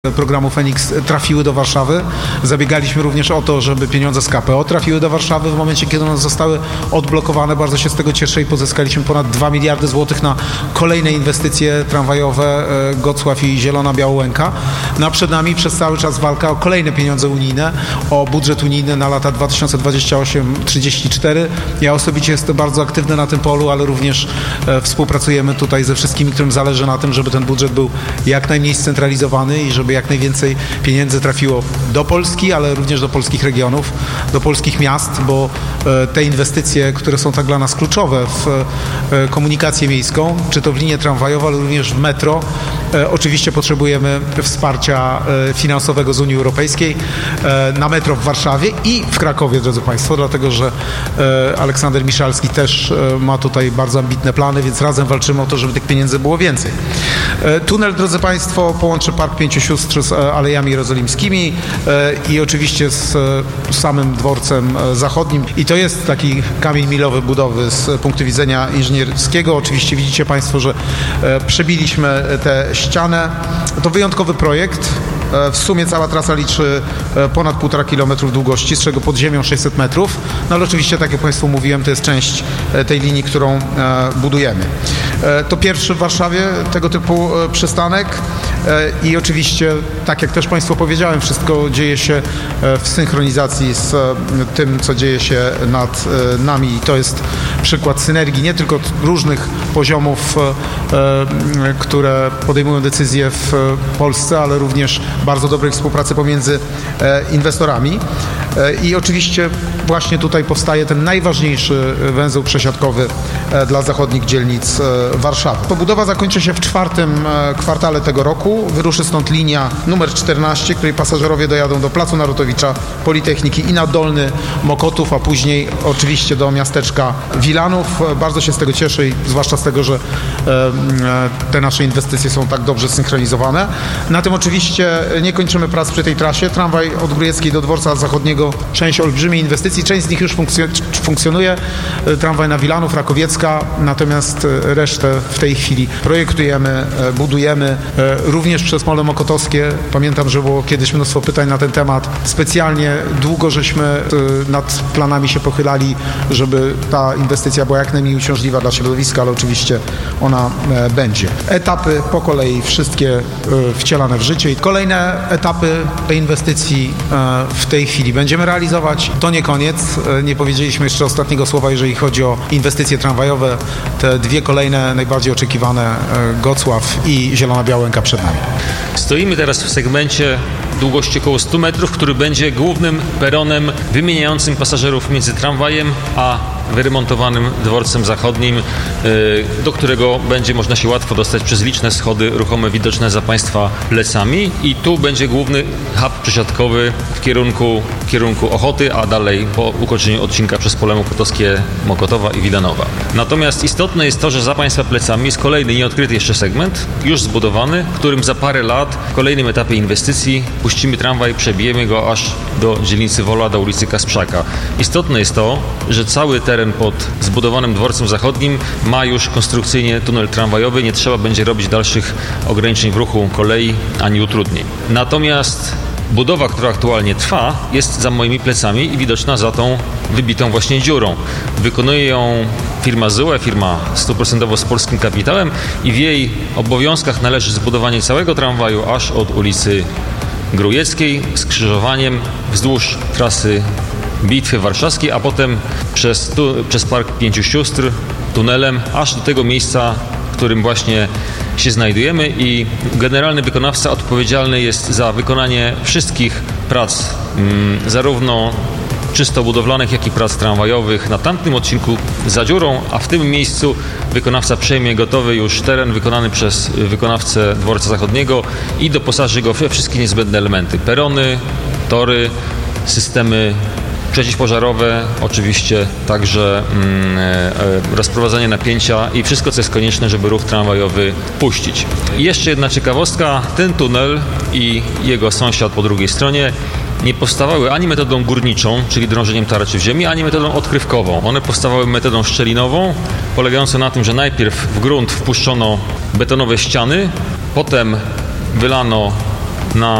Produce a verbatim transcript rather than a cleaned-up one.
programu Feniks trafiły do Warszawy. Zabiegaliśmy również o to, żeby pieniądze z K P O trafiły do Warszawy w momencie, kiedy one zostały odblokowane. Bardzo się z tego cieszę i pozyskaliśmy ponad dwa miliardy złotych na kolejne inwestycje tramwajowe Gocław i Zielona Białołęka. No a przed nami przez cały czas walka o kolejne pieniądze unijne, o budżet unijny na lata dwa tysiące dwudziesty ósmy do trzydziestego czwartego. Ja osobiście jestem bardzo aktywny na tym polu, ale również e, współpracujemy tutaj ze wszystkimi, którym zależy na tym, żeby ten budżet był jak najmniej scentralizowany i żeby jak najwięcej pieniędzy trafiło do Polski, ale również do polskich regionów, do polskich miast, bo e, te inwestycje, które są tak dla nas kluczowe w e, komunikację miejską, czy to w linię tramwajową, ale również w metro, e, oczywiście potrzebujemy wsparcia e, finansowego z Unii Europejskiej e, na metro w Warszawie i w Krakowie, drodzy Państwo, dlatego, że e, Aleksander Miszalski też e, ma tutaj bardzo ambitne plany, więc razem walczymy o to, żeby tych pieniędzy było więcej. E, tunel, drodzy Państwo, połączy Park Pięciu Sióstr z Alejami Jerozolimskimi e, i oczywiście z e, samym dworcem e, zachodnim. I to jest taki kamień milowy budowy z punktu widzenia inżynierskiego. Oczywiście widzicie Państwo, że e, przebiliśmy tę ścianę. To wyjątkowy projekt. W sumie cała trasa liczy ponad półtora kilometrów długości, z czego pod ziemią sześćset metrów. No ale oczywiście, tak jak Państwu mówiłem, to jest część tej linii, którą budujemy. To pierwszy w Warszawie tego typu przystanek i oczywiście, tak jak też Państwu powiedziałem, wszystko dzieje się w synchronizacji z tym, co dzieje się nad nami. I to jest przykład synergii nie tylko różnych poziomów, które podejmują decyzje w Polsce, ale również bardzo dobrej współpracy pomiędzy e, inwestorami e, i oczywiście właśnie tutaj powstaje ten najważniejszy węzeł przesiadkowy e, dla zachodnich dzielnic e, Warszawy. Pobudowa zakończy się w czwartym e, kwartale tego roku. Wyruszy stąd linia numer czternaście, której pasażerowie dojadą do Placu Narutowicza, Politechniki i na Dolny Mokotów, a później oczywiście do miasteczka Wilanów. E, bardzo się z tego cieszę i zwłaszcza z tego, że e, e, te nasze inwestycje są tak dobrze synchronizowane. Na tym oczywiście nie kończymy prac przy tej trasie. Tramwaj od Grójeckiej do Dworca Zachodniego, część olbrzymiej inwestycji, część z nich już funkcjonuje. Tramwaj na Wilanów, Rakowiecka, natomiast resztę w tej chwili projektujemy, budujemy. Również przez Mole Mokotowskie. Pamiętam, że było kiedyś mnóstwo pytań na ten temat. Specjalnie długo żeśmy nad planami się pochylali, żeby ta inwestycja była jak najmniej uciążliwa dla środowiska, ale oczywiście ona będzie. Etapy po kolei wszystkie wcielane w życie i kolejne etapy tej inwestycji w tej chwili będziemy realizować. To nie koniec. Nie powiedzieliśmy jeszcze ostatniego słowa, jeżeli chodzi o inwestycje tramwajowe. Te dwie kolejne, najbardziej oczekiwane, Gocław i Zielona Białołęka przed nami. Stoimy teraz w segmencie długości około stu metrów, który będzie głównym peronem wymieniającym pasażerów między tramwajem a wyremontowanym dworcem zachodnim, do którego będzie można się łatwo dostać przez liczne schody ruchome widoczne za Państwa plecami i tu będzie główny hub przesiadkowy w kierunku, w kierunku Ochoty, a dalej po ukończeniu odcinka przez Pole Mokotowskie, Mokotowa i Wilanowa. Natomiast istotne jest to, że za Państwa plecami jest kolejny nieodkryty jeszcze segment, już zbudowany, w którym za parę lat w kolejnym etapie inwestycji puścimy tramwaj, przebijemy go aż do dzielnicy Wola, do ulicy Kasprzaka. Istotne jest to, że cały teren pod zbudowanym dworcem zachodnim ma już konstrukcyjnie tunel tramwajowy, nie trzeba będzie robić dalszych ograniczeń w ruchu kolei ani utrudnień. Natomiast budowa, która aktualnie trwa, jest za moimi plecami i widoczna za tą wybitą właśnie dziurą. Wykonuje ją firma Z U E, firma stuprocentowo z polskim kapitałem i w jej obowiązkach należy zbudowanie całego tramwaju aż od ulicy Grójeckiej, skrzyżowaniem wzdłuż trasy Bitwy Warszawskiej, a potem przez, tu, przez Park Pięciu Sióstr, tunelem, aż do tego miejsca, w którym właśnie się znajdujemy i generalny wykonawca odpowiedzialny jest za wykonanie wszystkich prac, mm, zarówno czysto budowlanych, jak i prac tramwajowych na tamtym odcinku za dziurą, a w tym miejscu wykonawca przejmie gotowy już teren wykonany przez wykonawcę Dworca Zachodniego i doposaży go we wszystkie niezbędne elementy. Perony, tory, systemy przeciwpożarowe, oczywiście także mm, e, rozprowadzanie napięcia i wszystko, co jest konieczne, żeby ruch tramwajowy puścić. I jeszcze jedna ciekawostka, ten tunel i jego sąsiad po drugiej stronie nie powstawały ani metodą górniczą, czyli drążeniem tarczy w ziemi, ani metodą odkrywkową. One powstawały metodą szczelinową, polegającą na tym, że najpierw w grunt wpuszczono betonowe ściany, potem wylano na